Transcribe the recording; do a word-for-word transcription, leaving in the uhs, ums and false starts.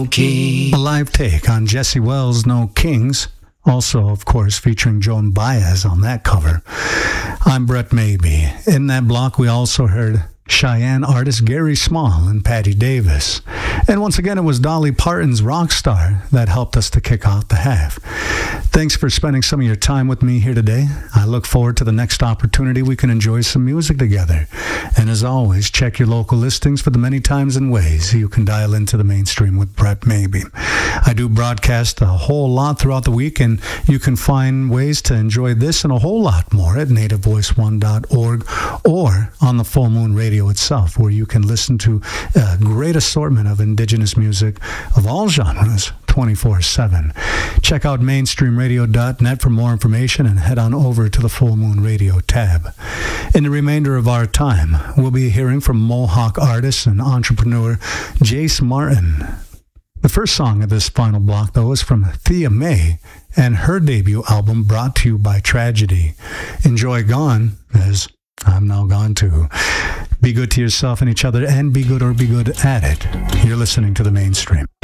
Okay. A live take on Jesse Wells' No Kings, also, of course, featuring Joan Baez on that cover. I'm Brett Maybe. In that block, we also heard Cheyenne artist Gary Small and Patty Davis. And once again, it was Dolly Parton's Rockstar that helped us to kick off the half. Thanks for spending some of your time with me here today. I look forward to the next opportunity we can enjoy some music together. And as always, check your local listings for the many times and ways you can dial into the mainstream with Brett Maybe. I do broadcast a whole lot throughout the week, and you can find ways to enjoy this and a whole lot more at native voice one dot org or on the Full Moon Radio itself, where you can listen to a great assortment of indigenous music of all genres twenty-four seven. Check out mainstream radio dot net for more information and head on over to the Full Moon Radio tab. In the remainder of our time, we'll be hearing from Mohawk artist and entrepreneur Jace Martin. The first song of this final block, though, is from Thea May and her debut album, Brought to You by Tragedy. Enjoy Gone, as I'm now gone too. Be good to yourself and each other, and be good or be good at it. You're listening to The Mainstream.